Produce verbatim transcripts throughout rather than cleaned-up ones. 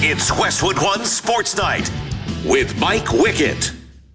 It's Westwood One Sports Night with Mike Wickett.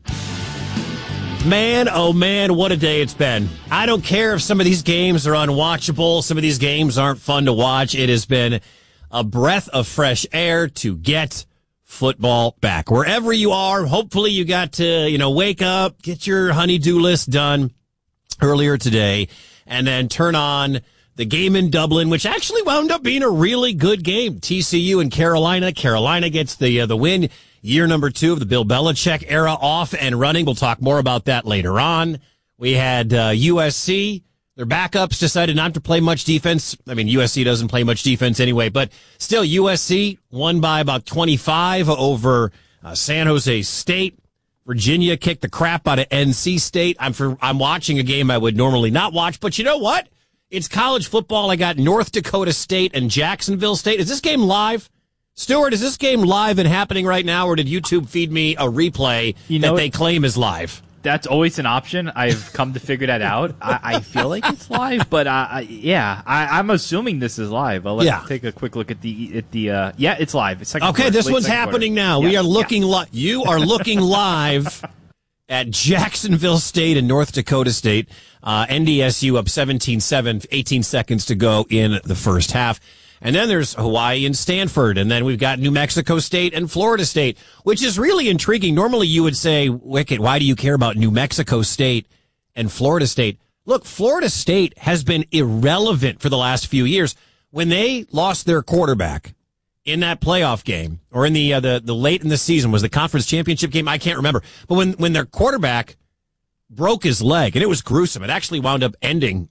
Man, oh man, what a day it's been. I don't care if some of these games are unwatchable, some of these games aren't fun to watch. It has been a breath of fresh air to get football back. Wherever you are, hopefully you got to, you know, wake up, get your honey-do list done earlier today, and then turn on the game in Dublin, which actually wound up being a really good game. T C U and Carolina. Carolina gets the uh, the win. Year number two of the Bill Belichick era off and running. We'll talk more about that later on. We had uh, U S C. Their backups decided not to play much defense. I mean, U S C doesn't play much defense anyway, but still U S C won by about twenty-five over uh, San Jose State. Virginia kicked the crap out of N C State. I'm for, I'm watching a game I would normally not watch, but you know what? It's college football. I got North Dakota State and Jacksonville State. Is this game live? Stuart, is this game live and happening right now, or did YouTube feed me a replay you know, that they claim is live? That's always an option. I've come to figure that out. I, I feel like it's live, but uh, I, yeah, I, I'm assuming this is live. I'll let yeah. take a quick look at the at the. Uh, yeah, it's live. It's second okay, quarter, this one's happening quarter. now. Yeah. We are looking yeah. live. You are looking live at Jacksonville State and North Dakota State. Uh, N D S U up seventeen seven, eighteen seconds to go in the first half. And then there's Hawaii and Stanford. And then we've got New Mexico State and Florida State, which is really intriguing. Normally you would say, Wicked, why do you care about New Mexico State and Florida State? Look, Florida State has been irrelevant for the last few years. When they lost their quarterback in that playoff game, or in the, uh, the, the late in the season, was the conference championship game? I can't remember. But when, when their quarterback broke his leg, and it was gruesome, it actually wound up ending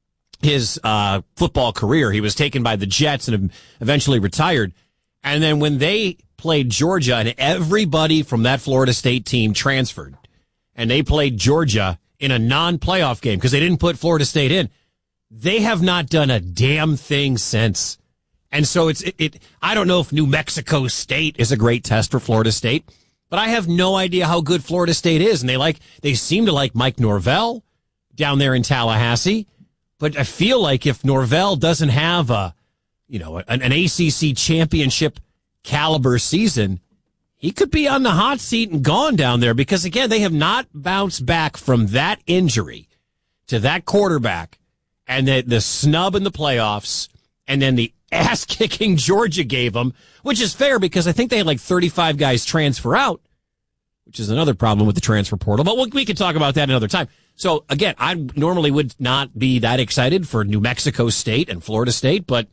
his uh football career. He was taken by the Jets and eventually retired. And then when they played Georgia, and everybody from that Florida State team transferred, and they played Georgia in a non-playoff game because they didn't put Florida State in, they have not done a damn thing since. And so it's it, it I don't know if New Mexico State is a great test for Florida State, but I have no idea how good Florida State is. And they like they seem to like Mike Norvell down there in Tallahassee. But I feel like if Norvell doesn't have a, you know, an, an A C C championship caliber season, he could be on the hot seat and gone down there because, again, they have not bounced back from that injury to that quarterback and the, the snub in the playoffs and then the ass-kicking Georgia gave them, which is fair because I think they had like thirty-five guys transfer out, which is another problem with the transfer portal. But we, we can talk about that another time. So, again, I normally would not be that excited for New Mexico State and Florida State, but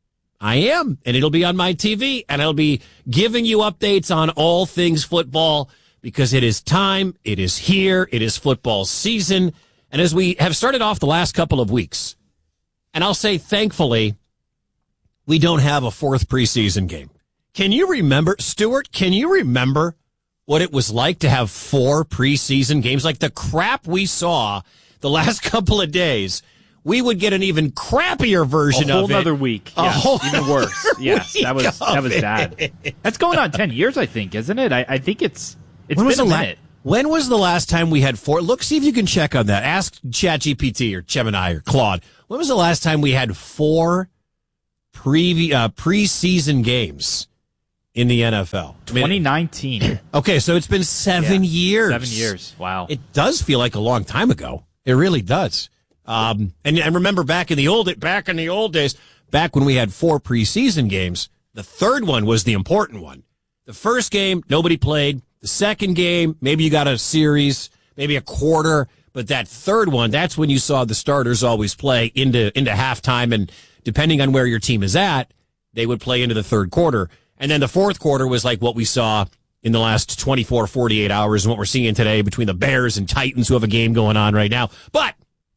I am, and it'll be on my T V, and I'll be giving you updates on all things football because it is time, it is here, it is football season, and as we have started off the last couple of weeks, and I'll say thankfully, we don't have a fourth preseason game. Can you remember, Stuart, can you remember what it was like to have four preseason games? Like the crap we saw the last couple of days, we would get an even crappier version of it. A whole of other week. A yes, whole even worse. Yes, that was that was it. bad. That's going on ten years, I think, isn't it? I, I think it's it's when been was a the minute. La- when was the last time we had four? Look, see if you can check on that. Ask ChatGPT or Gemini or Claude. When was the last time we had four pre uh, preseason games in the N F L? twenty nineteen. Okay, so it's been seven yeah, years. Seven years. Wow. It does feel like a long time ago. It really does. Um, and I remember back in the old back in the old days, back when we had four preseason games, the third one was the important one. The first game, nobody played. The second game, maybe you got a series, maybe a quarter. But that third one, that's when you saw the starters always play into into halftime. And depending on where your team is at, they would play into the third quarter. And then the fourth quarter was like what we saw in the last twenty-four, forty-eight hours and what we're seeing today between the Bears and Titans who have a game going on right now. But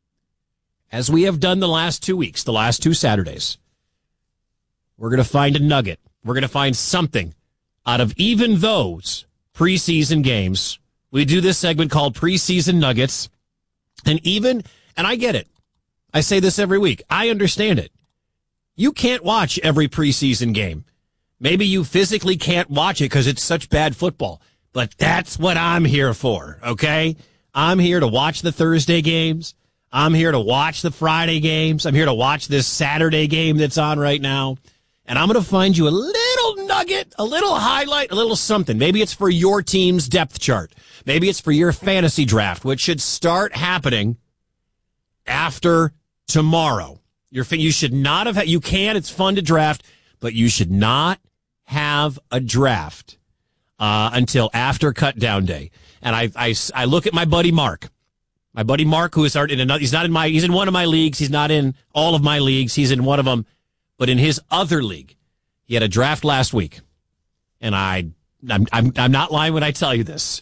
as we have done the last two weeks, the last two Saturdays, we're going to find a nugget. We're going to find something out of even those preseason games. We do this segment called Preseason Nuggets. And even, and I get it. I say this every week. I understand it. You can't watch every preseason game. Maybe you physically can't watch it because it's such bad football. But that's what I'm here for, okay? I'm here to watch the Thursday games. I'm here to watch the Friday games. I'm here to watch this Saturday game that's on right now. And I'm going to find you a little nugget, a little highlight, a little something. Maybe it's for your team's depth chart. Maybe it's for your fantasy draft, which should start happening after tomorrow. You're, you should not have, you can, it's fun to draft, but you should not have a draft uh, until after cut down day. And I, I, I look at my buddy Mark, my buddy Mark, who is in another, he's not in my, he's in one of my leagues. He's not in all of my leagues. He's in one of them, but in his other league, he had a draft last week. And I, I'm, I'm, I'm not lying when I tell you this.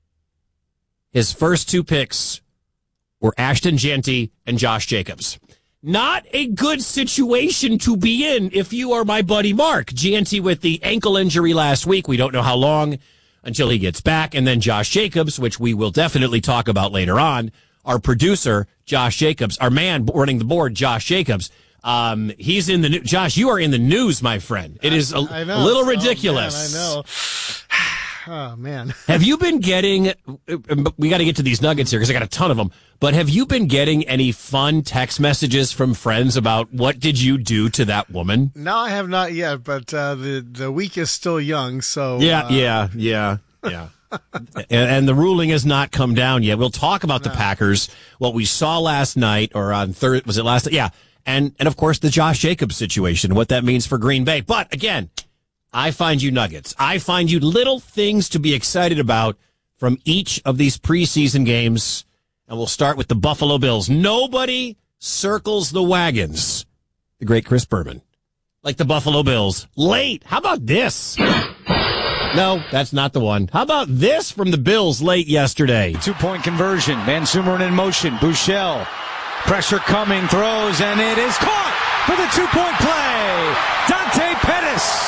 His first two picks were Ashton Jeanty and Josh Jacobs. Not a good situation to be in if you are my buddy Mark. Jeanty with the ankle injury last week. We don't know how long until he gets back. And then Josh Jacobs, which we will definitely talk about later on. Our producer, Josh Jacobs, our man running the board, Josh Jacobs. Um, he's in the news. Josh, you are in the news, my friend. It is a, a little ridiculous. Oh, man, I know. Oh, man. Have you been getting, we got to get to these nuggets here because I got a ton of them, but have you been getting any fun text messages from friends about what did you do to that woman? No, I have not yet, but uh, the, the week is still young, so. Yeah, uh, yeah, yeah, yeah. and, and the ruling has not come down yet. We'll talk about no. the Packers, what we saw last night or on Thursday, was it last night? Yeah. And, and of course, the Josh Jacobs situation, what that means for Green Bay. But again, I find you nuggets. I find you little things to be excited about from each of these preseason games. And we'll start with the Buffalo Bills. Nobody circles the wagons. The great Chris Berman. Like the Buffalo Bills. Late. How about this? No, that's not the one. How about this from the Bills late yesterday? Two-point conversion. Van Sumeren in motion. Bouchel. Pressure coming. Throws. And it is caught for the two-point play. Dante Pettis.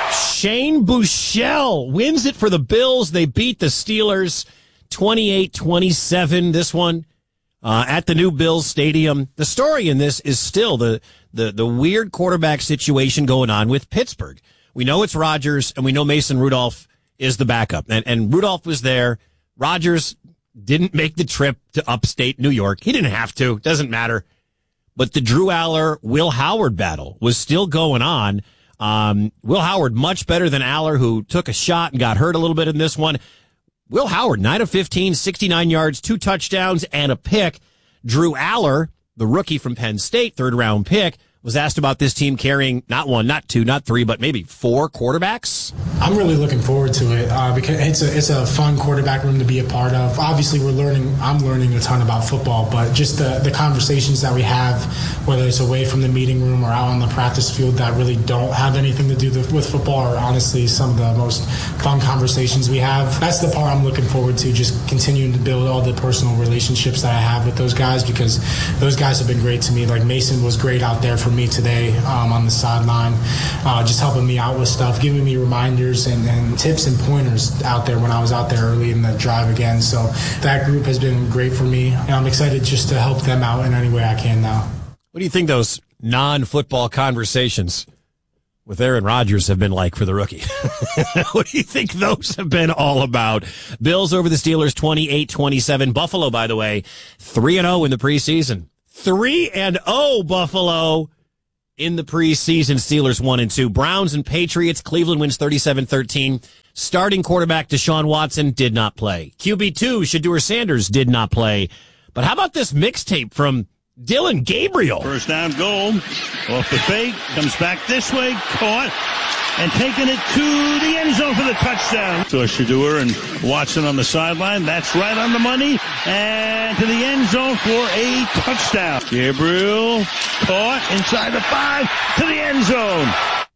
Shane Bouchel wins it for the Bills. They beat the Steelers twenty-eight twenty-seven. This one uh, at the new Bills Stadium. The story in this is still the, the, the weird quarterback situation going on with Pittsburgh. We know it's Rodgers, and we know Mason Rudolph is the backup. And, and Rudolph was there. Rodgers didn't make the trip to upstate New York. He didn't have to. Doesn't matter. But the Drew Aller, Will Howard battle was still going on. Um, Will Howard, much better than Aller, who took a shot and got hurt a little bit in this one. Will Howard, nine of fifteen, sixty-nine yards, two touchdowns, and a pick. Drew Aller, the rookie from Penn State, third-round pick, was asked about this team carrying not one, not two, not three, but maybe four quarterbacks. I'm really looking forward to it uh, because it's a it's a fun quarterback room to be a part of. Obviously, we're learning. I'm learning a ton about football, but just the the conversations that we have, whether it's away from the meeting room or out on the practice field, that really don't have anything to do with football, are honestly some of the most fun conversations we have. That's the part I'm looking forward to. Just continuing to build all the personal relationships that I have with those guys, because those guys have been great to me. Like Mason was great out there for me today um, on the sideline, uh, just helping me out with stuff, giving me reminders and, and tips and pointers out there when I was out there early in the drive again. So that group has been great for me, and I'm excited just to help them out in any way I can now. What do you think those non-football conversations with Aaron Rodgers have been like for the rookie? What do you think those have been all about? Bills over the Steelers twenty-eight twenty-seven. Buffalo, by the way, three and oh in the preseason. three and oh Buffalo in the preseason. Steelers one and two. Browns and Patriots. Cleveland wins thirty-seven thirteen. Starting quarterback Deshaun Watson did not play. Q B two, Shedeur Sanders, did not play. But how about this mixtape from Dillon Gabriel? First down goal. Off the fake. Comes back this way. Caught. And taking it to the end zone for the touchdown. So Shedeur and Watson on the sideline. That's right on the money. And to the end zone for a touchdown. Gabriel caught inside the five to the end zone.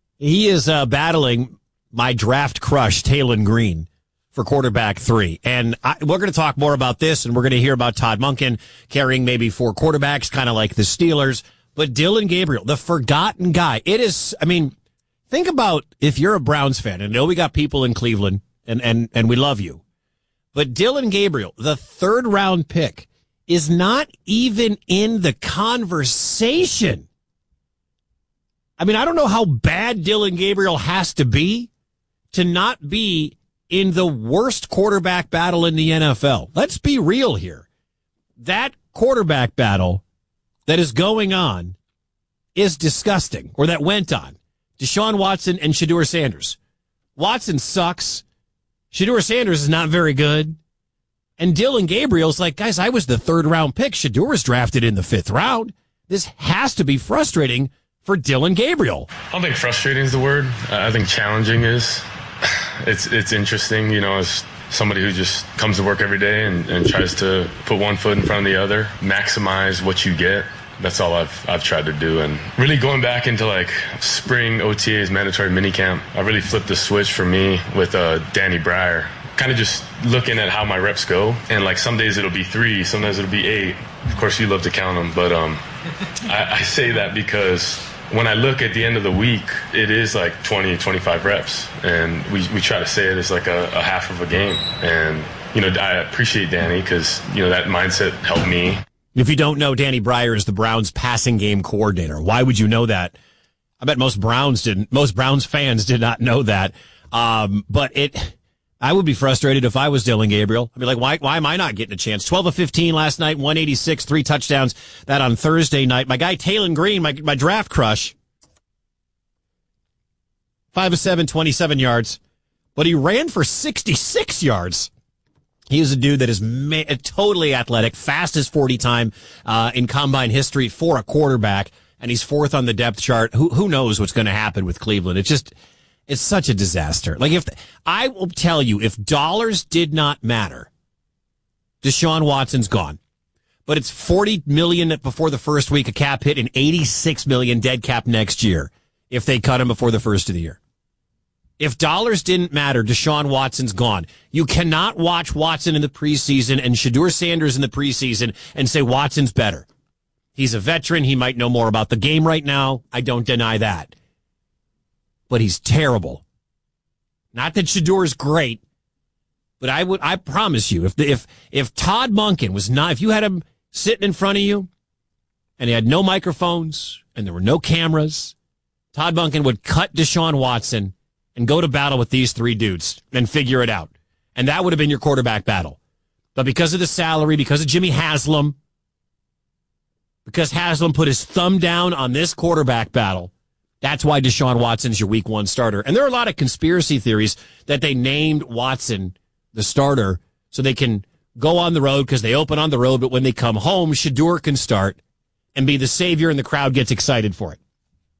He is uh, battling my draft crush, Taylon Green, for quarterback three. And I, we're going to talk more about this, and we're going to hear about Todd Monken carrying maybe four quarterbacks, kind of like the Steelers. But Dillon Gabriel, the forgotten guy. It is, I mean, think about if you're a Browns fan, and I know we got people in Cleveland, and, and, and we love you. But Dillon Gabriel, the third round pick, is not even in the conversation. I mean, I don't know how bad Dillon Gabriel has to be to not be in the worst quarterback battle in the N F L. Let's be real here. That quarterback battle that is going on is disgusting, or that went on. Deshaun Watson and Shedeur Sanders. Watson sucks. Shedeur Sanders is not very good. And Dillon Gabriel's like, guys, I was the third round pick. Shedeur was drafted in the fifth round. This has to be frustrating for Dillon Gabriel. I don't think frustrating is the word. Uh, I think challenging is. It's it's interesting, you know, as somebody who just comes to work every day and, and tries to put one foot in front of the other, maximize what you get. That's all I've I've tried to do. And really going back into like spring O T As, mandatory minicamp, I really flipped the switch for me with uh, Danny Breyer. Kind of just looking at how my reps go. And like some days it'll be three, sometimes it'll be eight. Of course, you love to count them. But um, I, I say that because when I look at the end of the week, it is like twenty, twenty-five reps. And we, we try to say it as like a, a half of a game. And, you know, I appreciate Danny because, you know, that mindset helped me. If you don't know, Danny Breyer is the Browns passing game coordinator. Why would you know that? I bet most Browns didn't. Most Browns fans did not know that. Um, but it, I would be frustrated if I was Dillon Gabriel. I'd be like, why, why am I not getting a chance? twelve of fifteen last night, one eighty-six, three touchdowns. That on Thursday night. My guy, Taylon Green, my, my draft crush. five of seven, twenty-seven yards. But he ran for sixty-six yards. He is a dude that is ma- totally athletic, fastest forty time uh, in combine history for a quarterback, and he's fourth on the depth chart. Who who knows what's going to happen with Cleveland? It's just, it's such a disaster. Like if I will tell you, if dollars did not matter, Deshaun Watson's gone, but it's forty million before the first week of cap hit and eighty-six million dead cap next year if they cut him before the first of the year. If dollars didn't matter, Deshaun Watson's gone. You cannot watch Watson in the preseason and Shedeur Sanders in the preseason and say Watson's better. He's a veteran. He might know more about the game right now. I don't deny that. But he's terrible. Not that Shedeur is great, but I would, I promise you, if the, if if Todd Monken was not, if you had him sitting in front of you and he had no microphones and there were no cameras, Todd Monken would cut Deshaun Watson and go to battle with these three dudes and figure it out. And that would have been your quarterback battle. But because of the salary, because of Jimmy Haslam, because Haslam put his thumb down on this quarterback battle, that's why Deshaun Watson's your week one starter. And there are a lot of conspiracy theories that they named Watson the starter so they can go on the road because they open on the road, but when they come home, Shedeur can start and be the savior and the crowd gets excited for it.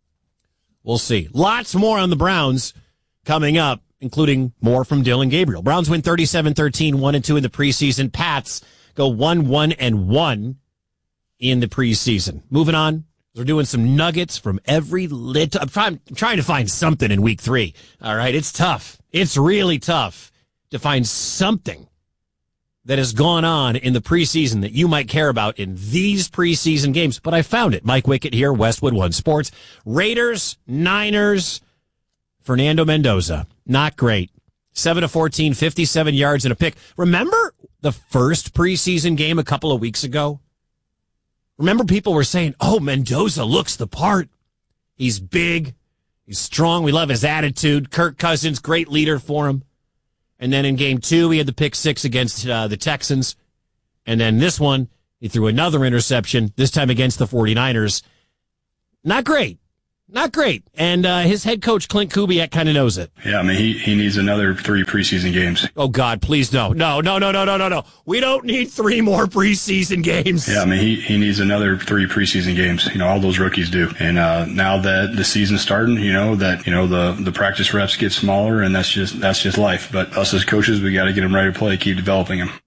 We'll see. Lots more on the Browns coming up, including more from Dillon Gabriel. Browns win thirty-seven thirteen, one and two in the preseason. Pats go one one and one in the preseason. Moving on, we're doing some nuggets from every lit. I'm trying, I'm trying to find something in week three. All right, it's tough. It's really tough to find something that has gone on in the preseason that you might care about in these preseason games. But I found it. Mike Wickett here, Westwood One Sports. Raiders, Niners. Fernando Mendoza, not great. seven of fourteen, fifty-seven yards and a pick. Remember the first preseason game a couple of weeks ago? Remember people were saying, oh, Mendoza looks the part. He's big. He's strong. We love his attitude. Kirk Cousins, great leader for him. And then in game two, he had the pick six against uh, the Texans. And then this one, he threw another interception, this time against the 49ers. Not great. Not great. And uh, his head coach, Clint Kubiak, kind of knows it. Yeah, I mean, he, he needs another three preseason games. Oh, God, please no. No, no, no, no, no, no, no. We don't need three more preseason games. Yeah, I mean, he, he needs another three preseason games. You know, all those rookies do. And uh, now that the season's starting, you know, that, you know, the, the practice reps get smaller, and that's just that's just life. But us as coaches, we got to get him ready to play, keep developing him.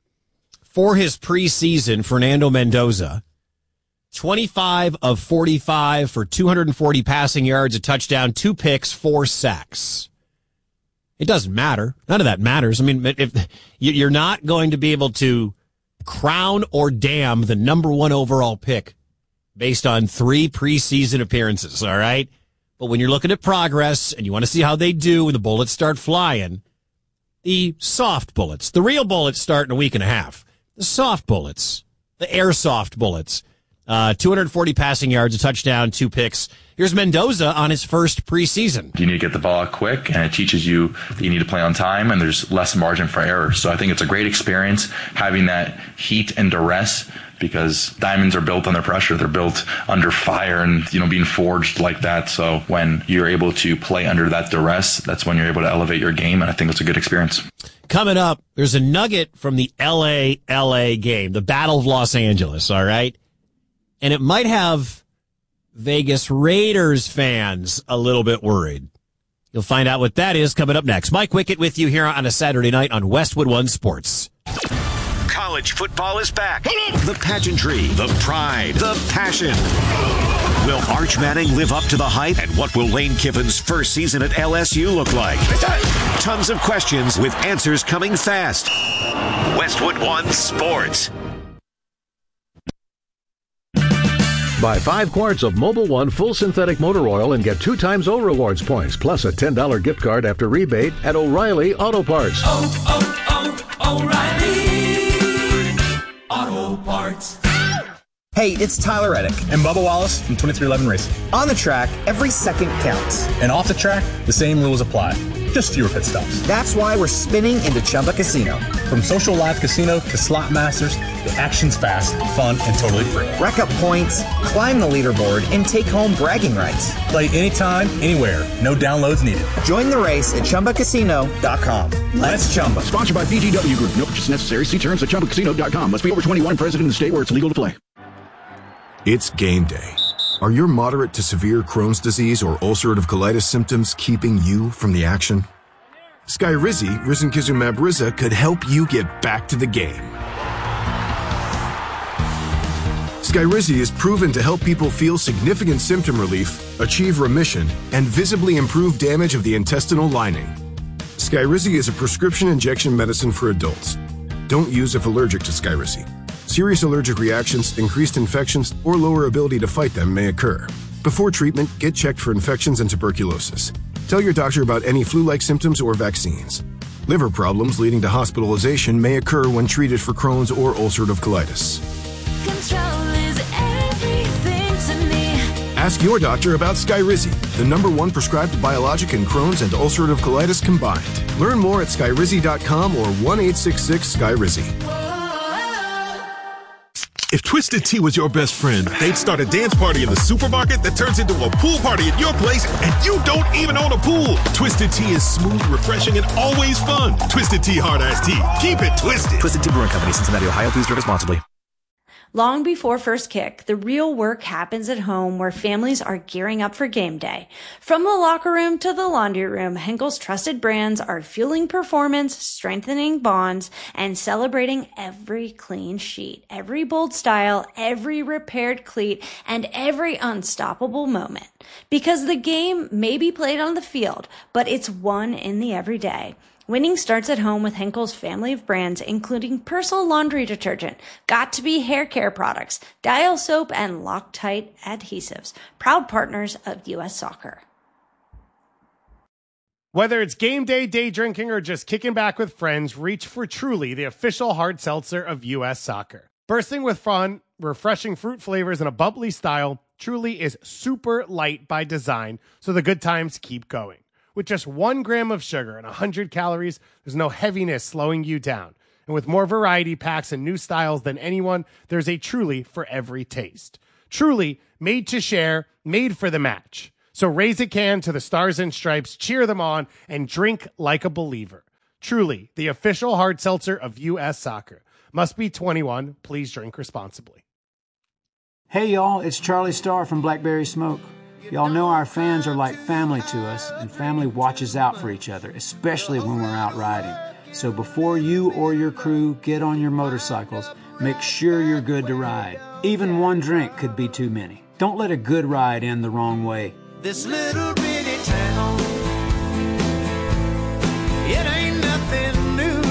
For his preseason, Fernando Mendoza, twenty-five of forty-five for two hundred forty passing yards, a touchdown, two picks, four sacks. It doesn't matter. None of that matters. I mean, if you're not going to be able to crown or damn the number one overall pick based on three preseason appearances, all right? But when you're looking at progress and you want to see how they do when the bullets start flying, the soft bullets, the real bullets start in a week and a half. The soft bullets, the airsoft bullets. Uh, two hundred forty passing yards, a touchdown, two picks. Here's Mendoza on his first preseason. You need to get the ball quick, and it teaches you that you need to play on time, and there's less margin for error. So I think it's a great experience having that heat and duress because diamonds are built under pressure. They're built under fire and, you know, being forged like that. So when you're able to play under that duress, that's when you're able to elevate your game. And I think it's a good experience. Coming up, there's a nugget from the L A L A game, the Battle of Los Angeles, all right? And it might have Vegas Raiders fans a little bit worried. You'll find out what that is coming up next. Mike Wickett with you here on a Saturday night on Westwood One Sports. College football is back. The pageantry, the pride, the passion. Will Arch Manning live up to the hype? And what will Lane Kiffin's first season at L S U look like? Tons of questions with answers coming fast. Westwood One Sports. Buy five quarts of Mobil One full synthetic motor oil and get two times O Rewards points, plus a ten dollars gift card after rebate at O'Reilly Auto Parts. Oh, oh, oh, O'Reilly Auto Parts. Hey, it's Tyler Reddick and Bubba Wallace from twenty-three eleven Racing. On the track, every second counts. And off the track, the same rules apply. Just fewer pit stops. That's why we're spinning into Chumba Casino. From social live casino to slot masters, the action's fast, fun, and totally free. Rack up points, climb the leaderboard, and take home bragging rights. Play anytime, anywhere. No downloads needed. Join the race at Chumba Casino dot com. Let's Chumba. Sponsored by B G W Group. No purchase necessary. See terms at Chumba Casino dot com. Must be over twenty-one and present in the state where it's legal to play. It's game day. Are your moderate to severe Crohn's disease or ulcerative colitis symptoms keeping you from the action? Skyrizi, risankizumab Riza, could help you get back to the game. Skyrizi is proven to help people feel significant symptom relief, achieve remission, and visibly improve damage of the intestinal lining. Skyrizi is a prescription injection medicine for adults. Don't use if allergic to Skyrizi. Serious allergic reactions, increased infections, or lower ability to fight them may occur. Before treatment, get checked for infections and tuberculosis. Tell your doctor about any flu-like symptoms or vaccines. Liver problems leading to hospitalization may occur when treated for Crohn's or ulcerative colitis. Control is everything to me. Ask your doctor about Skyrizi, the number one prescribed biologic in Crohn's and ulcerative colitis combined. Learn more at skyrizi dot com or one eight six six Skyrizi. If Twisted Tea was your best friend, they'd start a dance party in the supermarket that turns into a pool party at your place, and you don't even own a pool. Twisted Tea is smooth, refreshing, and always fun. Twisted Tea Hard Iced Tea. Keep it twisted. Twisted Tea Brewing Company, Cincinnati, Ohio. Please drink responsibly. Long before first kick, the real work happens at home where families are gearing up for game day. From the locker room to the laundry room, Henkel's trusted brands are fueling performance, strengthening bonds, and celebrating every clean sheet, every bold style, every repaired cleat, and every unstoppable moment. Because the game may be played on the field, but it's won in the everyday. Winning starts at home with Henkel's family of brands, including Persil laundry detergent, Got2b hair care products, Dial soap, and Loctite adhesives. Proud partners of U S Soccer. Whether it's game day, day drinking, or just kicking back with friends, reach for Truly, the official hard seltzer of U S Soccer. Bursting with fun, refreshing fruit flavors, and a bubbly style, Truly is super light by design, so the good times keep going. With just one gram of sugar and one hundred calories, there's no heaviness slowing you down. And with more variety packs and new styles than anyone, there's a Truly for every taste. Truly, made to share, made for the match. So raise a can to the Stars and Stripes, cheer them on, and drink like a believer. Truly, the official hard seltzer of U S Soccer. Must be twenty-one. Please drink responsibly. Hey, y'all, it's Charlie Starr from Blackberry Smoke. Y'all know our fans are like family to us, and family watches out for each other, especially when we're out riding. So before you or your crew get on your motorcycles, make sure you're good to ride. Even one drink could be too many. Don't let a good ride end the wrong way. This little bitty town, it ain't nothing new.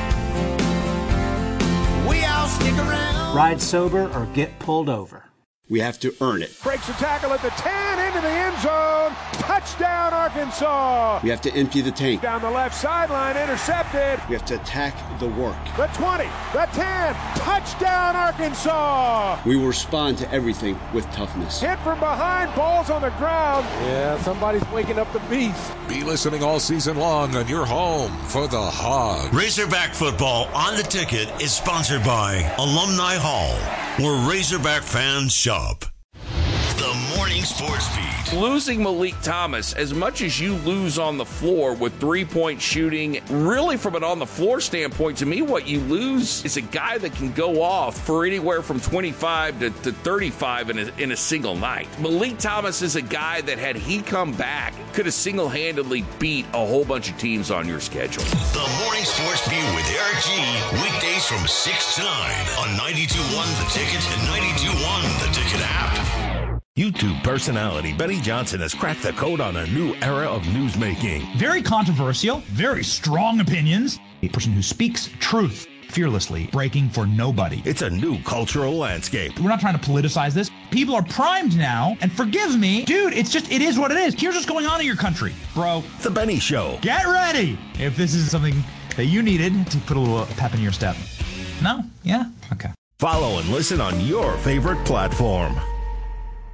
We all stick around. Ride sober or get pulled over. We have to earn it. Breaks a tackle at the ten, into the end zone. Touchdown, Arkansas. We have to empty the tank. Down the left sideline, intercepted. We have to attack the work. The twenty, the ten, touchdown, Arkansas. We will respond to everything with toughness. Hit from behind, balls on the ground. Yeah, somebody's waking up the beast. Be listening all season long on your home for the Hogs. Razorback football on the ticket is sponsored by Alumni Hall, where Razorback fans shop. The Morning Sports Beat. Losing Malik Thomas, as much as you lose on the floor with three-point shooting, really from an on-the-floor standpoint, to me, what you lose is a guy that can go off for anywhere from twenty-five to, to thirty-five in a, in a single night. Malik Thomas is a guy that, had he come back, could have single-handedly beat a whole bunch of teams on your schedule. The Morning Sports Beat with Eric G. Weekdays from six to nine on ninety-two point one The Ticket and ninety-two point one The Ticket app. YouTube personality Benny Johnson has cracked the code on a new era of newsmaking. Very controversial, very strong opinions. A person who speaks truth fearlessly, breaking for nobody. It's a new cultural landscape. We're not trying to politicize this. People are primed now, and forgive me, dude, it's just, it is what it is. Here's what's going on in your country, bro. The Benny Show. Get ready if this is something that you needed to put a little pep in your step. No? Yeah? Okay. Follow and listen on your favorite platform.